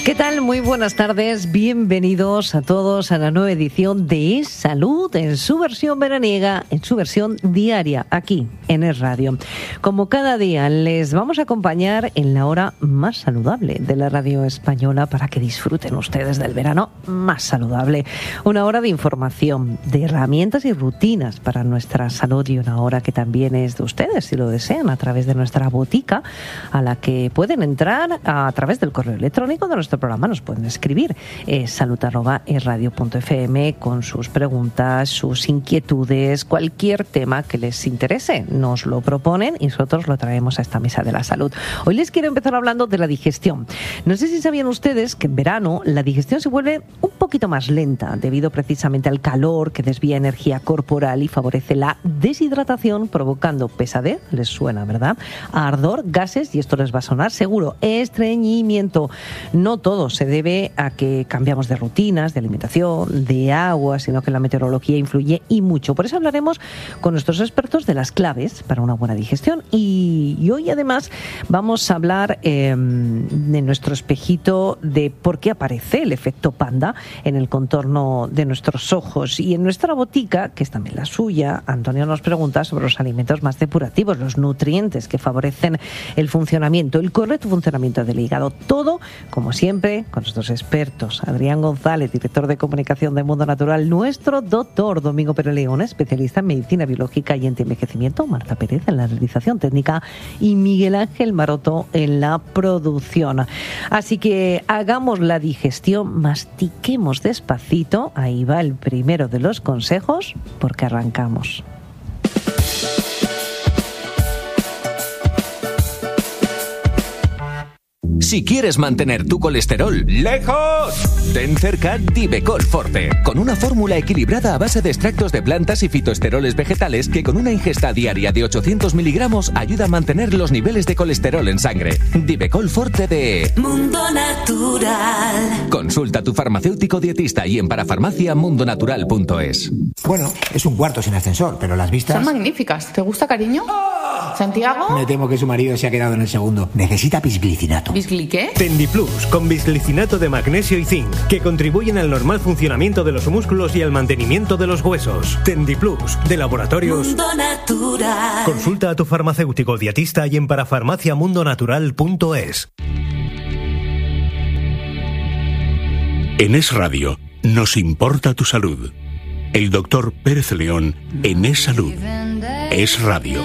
¿Qué tal? Muy buenas tardes. Bienvenidos a todos a la nueva edición de Es Salud en su versión veraniega, en su versión diaria, aquí en Es Radio. Como cada día, les vamos a acompañar en la hora más saludable de la radio española para que disfruten ustedes del verano más saludable. Una hora de información, de herramientas y rutinas para nuestra salud y una hora que también es de ustedes, si lo desean, a través de nuestra botica, a la que pueden entrar a través del correo electrónico de nuestro programa. Nos pueden escribir salud@esradio.fm con sus preguntas, sus inquietudes, cualquier tema que les interese. Nos lo proponen y nosotros lo traemos a esta mesa de la salud. Hoy les quiero empezar hablando de la digestión. No sé si sabían ustedes que en verano la digestión se vuelve un poquito más lenta debido precisamente al calor que desvía energía corporal y favorece la deshidratación, provocando pesadez, les suena, ¿verdad? Ardor, gases, y esto les va a sonar seguro, estreñimiento. No todo se debe a que cambiamos de rutinas, de alimentación, de agua, sino que la meteorología influye y mucho. Por eso hablaremos con nuestros expertos de las claves para una buena digestión. Y hoy además vamos a hablar de nuestro espejito de por qué aparece el efecto panda en el contorno de nuestros ojos. Y en nuestra botica, que es también la suya, Antonio nos pregunta sobre los alimentos más depurativos, los nutrientes que favorecen el funcionamiento, el correcto funcionamiento del hígado. Todo, como siempre, con nuestros expertos. Adrián González, director de comunicación de Mundo Natural, nuestro doctor Domingo Pérez León, especialista en medicina biológica y antienvejecimiento, Marta Pérez en la realización técnica y Miguel Ángel Maroto en la producción. Así que hagamos la digestión, mastiquemos despacito. Ahí va el primero de los consejos, porque arrancamos. Si quieres mantener tu colesterol lejos, ten cerca Divecol Forte, con una fórmula equilibrada a base de extractos de plantas y fitoesteroles vegetales que con una ingesta diaria de 800 miligramos ayuda a mantener los niveles de colesterol en sangre. Divecol Forte de Mundo Natural. Consulta a tu farmacéutico dietista y en parafarmaciamundonatural.es. Bueno, es un cuarto sin ascensor, pero las vistas... Son magníficas. ¿Te gusta, cariño? ¿Santiago? Me temo que su marido se ha quedado en el segundo. Necesita bisglicinato. ¿Qué? Tendiplus, con bisglicinato de magnesio y zinc, que contribuyen al normal funcionamiento de los músculos y al mantenimiento de los huesos. Tendiplus, de Laboratorios Mundo Natural. Consulta a tu farmacéutico dietista y en parafarmaciamundonatural.es. En Es Radio, nos importa tu salud. El doctor Pérez León en Es Salud. Es Radio.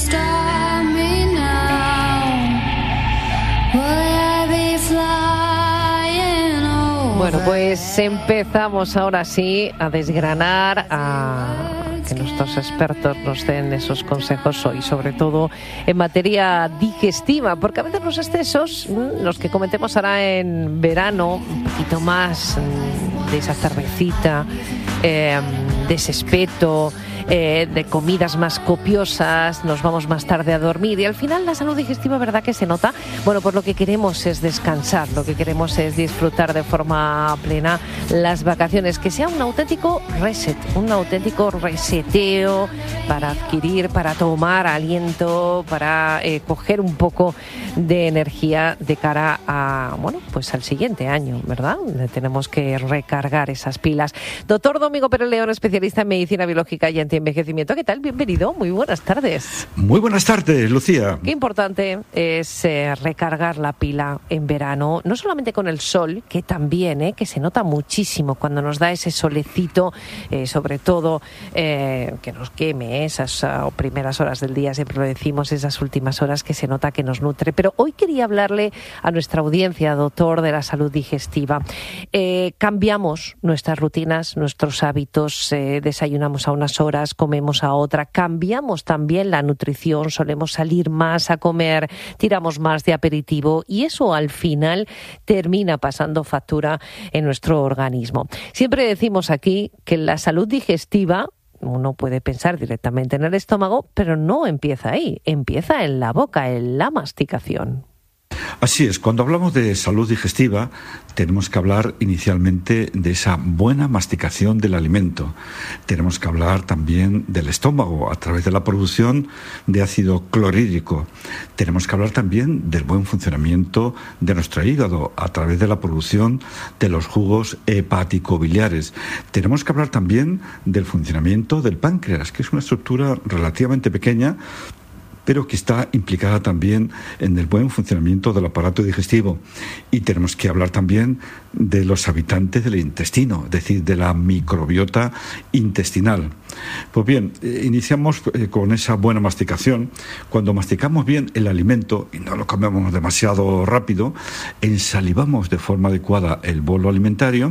Bueno, pues empezamos ahora sí a desgranar, a que nuestros expertos nos den esos consejos hoy, sobre todo en materia digestiva, porque a veces los excesos, los que cometemos ahora en verano, un poquito más de esa cervecita, de ese espeto, de comidas más copiosas, nos vamos más tarde a dormir y al final la salud digestiva, ¿verdad que se nota? Bueno, pues lo que queremos es descansar, lo que queremos es disfrutar de forma plena las vacaciones, que sea un auténtico reset, un auténtico reseteo para adquirir, para tomar aliento, para coger un poco de energía de cara a, bueno, pues al siguiente año, ¿verdad? Tenemos que recargar esas pilas. Doctor Domingo Pérez León, especialista en medicina biológica y antienvejecimiento. ¿Qué tal? Bienvenido. Muy buenas tardes. Muy buenas tardes, Lucía. Qué importante es recargar la pila en verano, no solamente con el sol, que también, que se nota muchísimo cuando nos da ese solecito, sobre todo que nos queme esas primeras horas del día, siempre lo decimos, esas últimas horas que se nota que nos nutre. Pero hoy quería hablarle a nuestra audiencia, doctor, de la salud digestiva. Cambiamos nuestras rutinas, nuestros hábitos, desayunamos a unas horas, comemos a otra, cambiamos también la nutrición, solemos salir más a comer, tiramos más de aperitivo y eso al final termina pasando factura en nuestro organismo. Siempre decimos aquí que la salud digestiva, uno puede pensar directamente en el estómago, pero no empieza ahí, empieza en la boca, en la masticación. Así es, cuando hablamos de salud digestiva, tenemos que hablar inicialmente de esa buena masticación del alimento. Tenemos que hablar también del estómago a través de la producción de ácido clorhídrico. Tenemos que hablar también del buen funcionamiento de nuestro hígado a través de la producción de los jugos hepático-biliares. Tenemos que hablar también del funcionamiento del páncreas, que es una estructura relativamente pequeña, pero que está implicada también en el buen funcionamiento del aparato digestivo. Y tenemos que hablar también de los habitantes del intestino, es decir, de la microbiota intestinal. Pues bien, iniciamos con esa buena masticación. Cuando masticamos bien el alimento y no lo comemos demasiado rápido, ensalivamos de forma adecuada el bolo alimentario,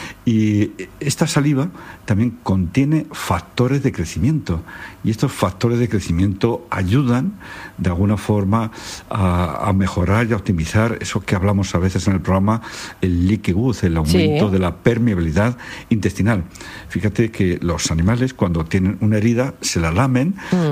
y esta saliva también contiene factores de crecimiento, y estos factores de crecimiento ayudan de alguna forma a mejorar y a optimizar eso que hablamos a veces en el programa, el leaky gut, el aumento de la permeabilidad intestinal. Fíjate que los animales, cuando tienen una herida, se la lamen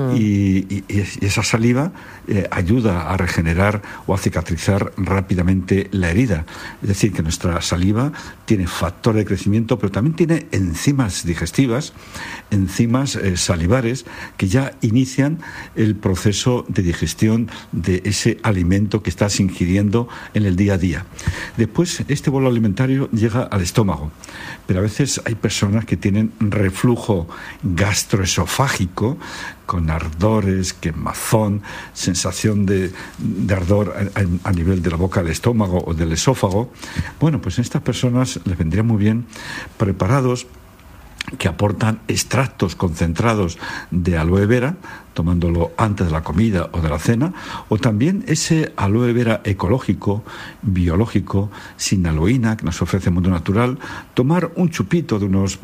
y esa saliva ayuda a regenerar o a cicatrizar rápidamente la herida. Es decir, que nuestra saliva tiene factores de crecimiento, pero también tiene enzimas digestivas, enzimas salivares, que ya inician el proceso de digestión de ese alimento que estás ingiriendo en el día a día. Después, este bolo alimentario llega al estómago, pero a veces hay personas que tienen reflujo gastroesofágico, con ardores, quemazón, sensación de ardor a nivel de la boca del estómago o del esófago. Bueno, pues a estas personas les vendría muy bien preparados que aportan extractos concentrados de aloe vera, tomándolo antes de la comida o de la cena, o también ese aloe vera ecológico, biológico, sin aloína, que nos ofrece Mundo Natural, tomar un chupito de unos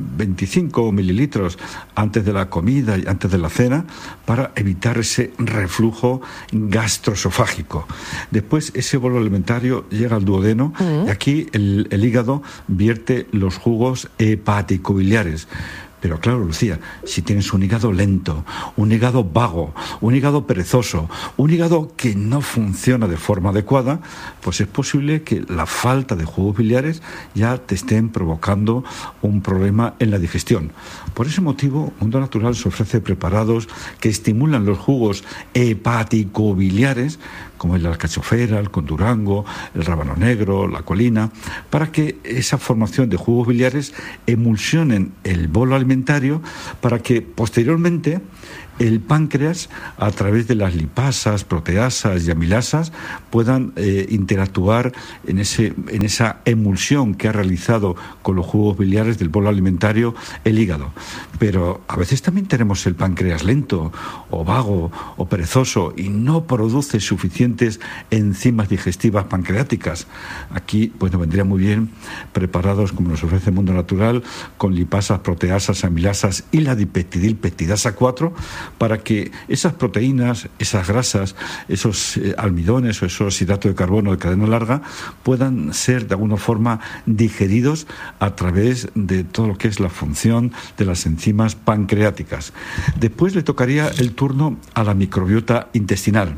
25 mililitros antes de la comida y antes de la cena para evitar ese reflujo gastroesofágico. Después ese bolo alimentario llega al duodeno y aquí el hígado vierte los jugos hepático-biliares. Pero claro, Lucía, si tienes un hígado lento, un hígado vago, un hígado perezoso, un hígado que no funciona de forma adecuada, pues es posible que la falta de jugos biliares ya te estén provocando un problema en la digestión. Por ese motivo, Mundo Natural se ofrece preparados que estimulan los jugos hepático-biliares, como la alcachofera, el condurango, el rábano negro, la colina, para que esa formación de jugos biliares emulsionen el bolo alimentario, para que posteriormente el páncreas, a través de las lipasas, proteasas y amilasas, puedan interactuar en esa emulsión que ha realizado con los jugos biliares del bolo alimentario el hígado. Pero a veces también tenemos el páncreas lento o vago o perezoso y no produce suficientes enzimas digestivas pancreáticas. Aquí pues nos vendría muy bien preparados, como nos ofrece el Mundo Natural, con lipasas, proteasas, amilasas y la dipeptidilpeptidasa 4, para que esas proteínas, esas grasas, esos almidones o esos hidratos de carbono de cadena larga puedan ser de alguna forma digeridos a través de todo lo que es la función de las enzimas pancreáticas. Después le tocaría el turno a la microbiota intestinal.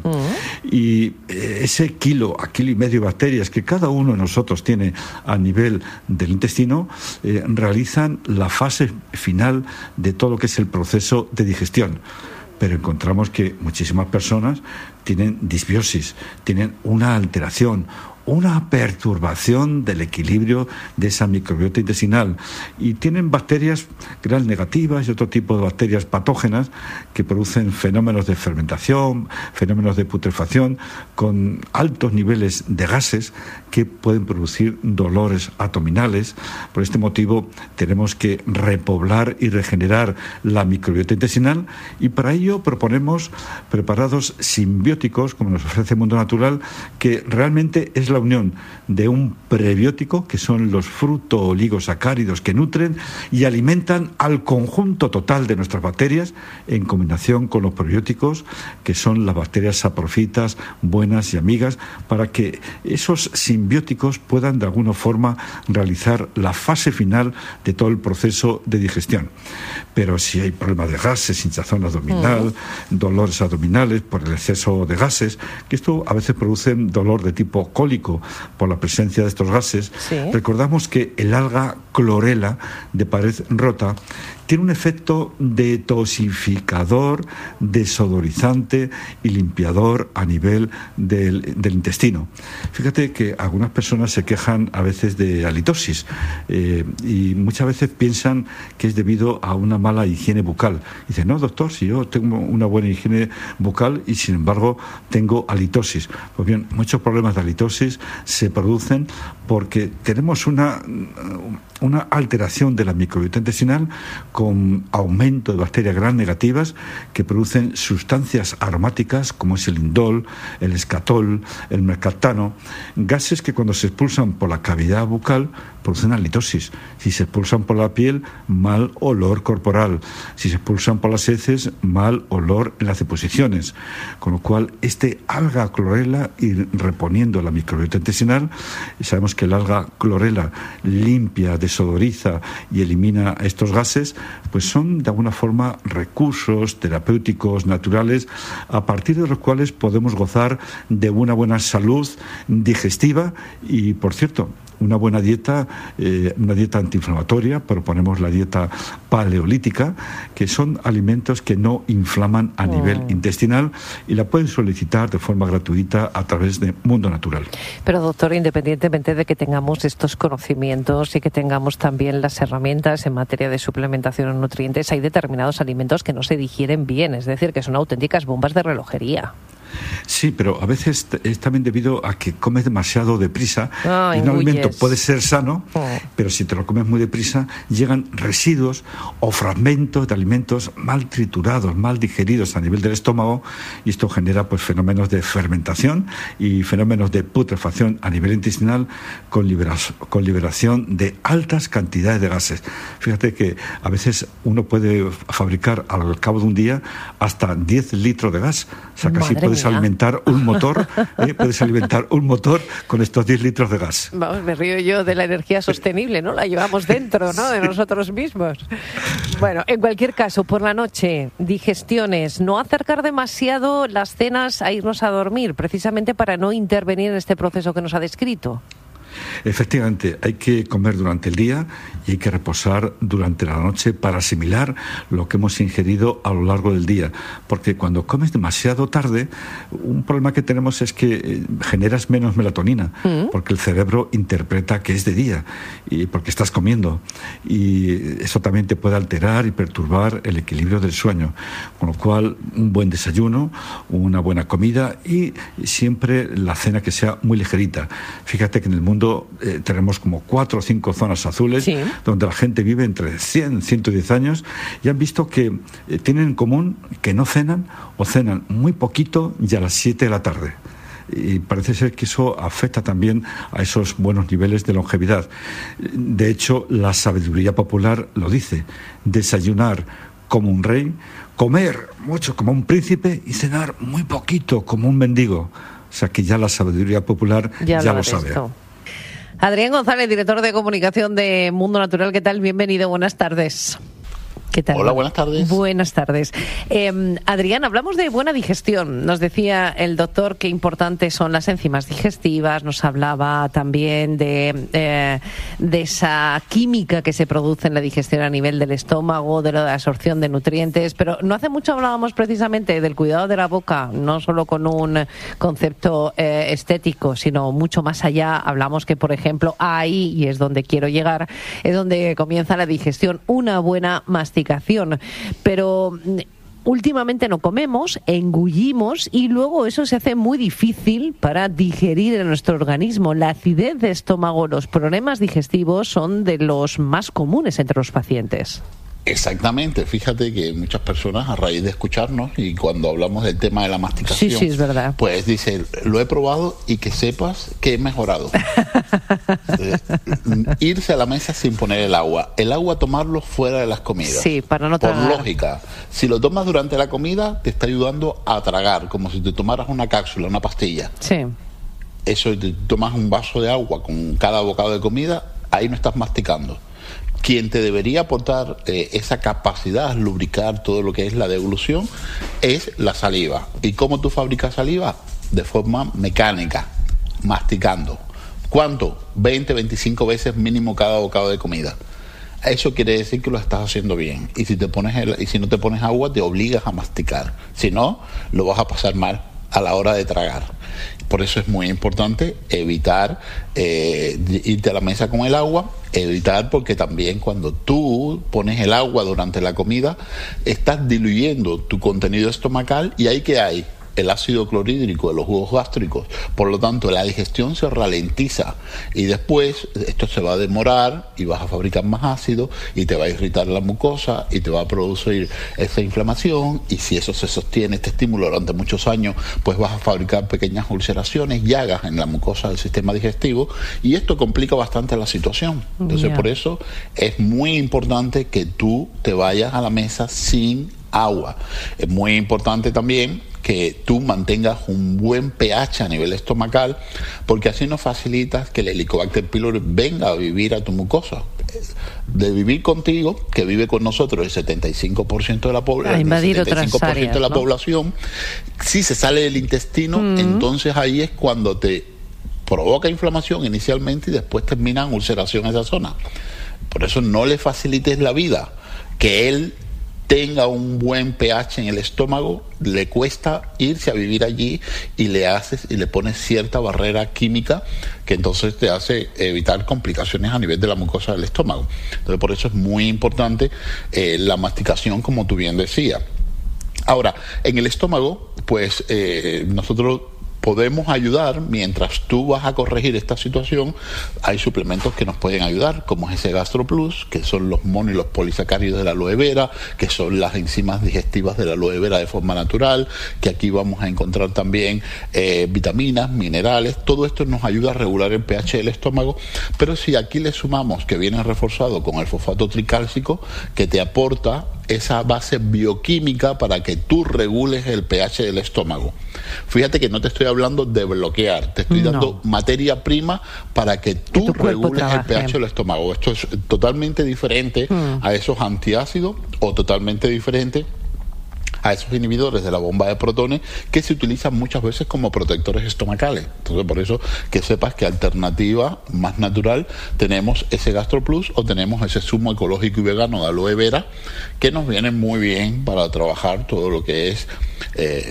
Y ese kilo a kilo y medio de bacterias que cada uno de nosotros tiene a nivel del intestino realizan la fase final de todo lo que es el proceso de digestión. Pero encontramos que muchísimas personas tienen disbiosis, tienen una alteración, una perturbación del equilibrio de esa microbiota intestinal, y tienen bacterias gram negativas y otro tipo de bacterias patógenas que producen fenómenos de fermentación, fenómenos de putrefacción, con altos niveles de gases que pueden producir dolores abdominales. Por este motivo tenemos que repoblar y regenerar la microbiota intestinal, y para ello proponemos preparados simbióticos, como nos ofrece Mundo Natural, que realmente es la la unión de un prebiótico, que son los fruto-oligosacáridos que nutren y alimentan al conjunto total de nuestras bacterias, en combinación con los probióticos, que son las bacterias saprofitas, buenas y amigas, para que esos simbióticos puedan de alguna forma realizar la fase final de todo el proceso de digestión. Pero si hay problemas de gases, hinchazón abdominal, dolores abdominales por el exceso de gases, que esto a veces produce dolor de tipo cólico por la presencia de estos gases, recordamos que el alga clorela de pared rota tiene un efecto detoxificador, desodorizante y limpiador a nivel del intestino. Fíjate que algunas personas se quejan a veces de halitosis y muchas veces piensan que es debido a una mala higiene bucal. Dicen, no, doctor, si yo tengo una buena higiene bucal y sin embargo tengo halitosis. Pues bien, muchos problemas de halitosis se producen porque tenemos una alteración de la microbiota intestinal con aumento de bacterias gram negativas que producen sustancias aromáticas como es el indol, el escatol, el mercaptano, gases que cuando se expulsan por la cavidad bucal producen halitosis. Si se expulsan por la piel, mal olor corporal. Si se expulsan por las heces, mal olor en las deposiciones. Con lo cual, este alga clorela, ir reponiendo la microbiota intestinal, sabemos que el alga clorela limpia, desodoriza y elimina estos gases, pues son de alguna forma recursos terapéuticos naturales a partir de los cuales podemos gozar de una buena salud digestiva y, por cierto, una buena dieta, una dieta antiinflamatoria. Proponemos la dieta paleolítica, que son alimentos que no inflaman a nivel intestinal y la pueden solicitar de forma gratuita a través de Mundo Natural. Pero, doctor, independientemente de que tengamos estos conocimientos y que tengamos también las herramientas en materia de suplementación de nutrientes, hay determinados alimentos que no se digieren bien, es decir, que son auténticas bombas de relojería. Sí, pero a veces es también debido a que comes demasiado deprisa. Y un alimento puede ser sano, pero si te lo comes muy deprisa, llegan residuos o fragmentos de alimentos mal triturados, mal digeridos a nivel del estómago, y esto genera pues fenómenos de fermentación y fenómenos de putrefacción a nivel intestinal con liberación de altas cantidades de gases. Fíjate que a veces uno puede fabricar al cabo de un día hasta 10 litros de gas. O sea, casi puedes alimentar un motor, con estos 10 litros de gas. Vamos, me río yo de la energía sostenible, ¿no? La llevamos dentro, ¿no? De nosotros mismos. Bueno, en cualquier caso, por la noche, digestiones, no acercar demasiado las cenas a irnos a dormir, precisamente para no intervenir en este proceso que nos ha descrito. Efectivamente, hay que comer durante el día y hay que reposar durante la noche para asimilar lo que hemos ingerido a lo largo del día, porque cuando comes demasiado tarde, un problema que tenemos es que generas menos melatonina, porque el cerebro interpreta que es de día y porque estás comiendo, y eso también te puede alterar y perturbar el equilibrio del sueño, con lo cual un buen desayuno, una buena comida y siempre la cena que sea muy ligerita. Fíjate que en el mundo tenemos como 4 o 5 zonas azules, donde la gente vive entre 100 y 110 años y han visto que tienen en común que no cenan o cenan muy poquito y a las 7 de la tarde. Y parece ser que eso afecta también a esos buenos niveles de longevidad. De hecho, la sabiduría popular lo dice: desayunar como un rey, comer mucho como un príncipe y cenar muy poquito como un mendigo. O sea que ya la sabiduría popular ya lo sabe. Adrián González, director de comunicación de Mundo Natural, ¿qué tal? Bienvenido, buenas tardes. ¿Qué tal? Hola, buenas tardes. Buenas tardes. Adrián, hablamos de buena digestión. Nos decía el doctor qué importantes son las enzimas digestivas, nos hablaba también de esa química que se produce en la digestión a nivel del estómago, de la absorción de nutrientes, pero no hace mucho hablábamos precisamente del cuidado de la boca, no solo con un concepto estético, sino mucho más allá. Hablamos que, por ejemplo, ahí, y es donde quiero llegar, es donde comienza la digestión, una buena masticación. Pero últimamente no comemos, engullimos y luego eso se hace muy difícil para digerir en nuestro organismo. La acidez de estómago, los problemas digestivos son de los más comunes entre los pacientes. Exactamente, fíjate que muchas personas a raíz de escucharnos y cuando hablamos del tema de la masticación, sí, es verdad, pues dicen, lo he probado y que sepas que he mejorado. Irse a la mesa sin poner el agua tomarlo fuera de las comidas. Sí, para no tragar. Por lógica, si lo tomas durante la comida te está ayudando a tragar, como si te tomaras una cápsula, una pastilla. Sí. Eso, te tomas un vaso de agua con cada bocado de comida, ahí no estás masticando. Quien te debería aportar esa capacidad, lubricar todo lo que es la deglución, es la saliva. ¿Y cómo tú fabricas saliva? De forma mecánica, masticando. ¿Cuánto? 20, 25 veces mínimo cada bocado de comida. Eso quiere decir que lo estás haciendo bien. Y si no te pones agua, te obligas a masticar. Si no, lo vas a pasar mal a la hora de tragar. Por eso es muy importante evitar irte a la mesa con el agua, evitar porque también cuando tú pones el agua durante la comida, estás diluyendo tu contenido estomacal y ahí que hay el ácido clorhídrico de los jugos gástricos, por lo tanto la digestión se ralentiza y después esto se va a demorar y vas a fabricar más ácido y te va a irritar la mucosa y te va a producir esa inflamación, y si eso se sostiene, este estímulo durante muchos años, pues vas a fabricar pequeñas ulceraciones, llagas en la mucosa del sistema digestivo, y esto complica bastante la situación. Entonces por eso es muy importante que tú te vayas a la mesa sin agua. Es muy importante también que tú mantengas un buen pH a nivel estomacal, porque así nos facilitas que el Helicobacter pylori venga a vivir a tu mucosa. De vivir contigo, que vive con nosotros el 75% de la población, invadir otras áreas, de la ¿no? población, si se sale del intestino, entonces ahí es cuando te provoca inflamación inicialmente y después termina en ulceración esa zona. Por eso no le facilites la vida, que él tenga un buen pH en el estómago, le cuesta irse a vivir allí y le pones cierta barrera química que entonces te hace evitar complicaciones a nivel de la mucosa del estómago. Entonces por eso es muy importante la masticación, como tú bien decías. Ahora, en el estómago, pues nosotros podemos ayudar mientras tú vas a corregir esta situación. Hay suplementos que nos pueden ayudar, como es ese GastroPlus, que son los mono y los polisacáridos de la aloe vera, que son las enzimas digestivas de la aloe vera de forma natural, que aquí vamos a encontrar también vitaminas, minerales. Todo esto nos ayuda a regular el pH del estómago, pero si aquí le sumamos que viene reforzado con el fosfato tricálcico, que te aporta esa base bioquímica para que tú regules el pH del estómago. Fíjate que no te estoy hablando de bloquear, te estoy dando materia prima para que tú regules el pH del estómago. Esto es totalmente diferente a esos antiácidos, o totalmente diferente a esos inhibidores de la bomba de protones que se utilizan muchas veces como protectores estomacales. Entonces, por eso que sepas que alternativa más natural tenemos ese GastroPlus, o tenemos ese zumo ecológico y vegano de aloe vera, que nos viene muy bien para trabajar todo lo que es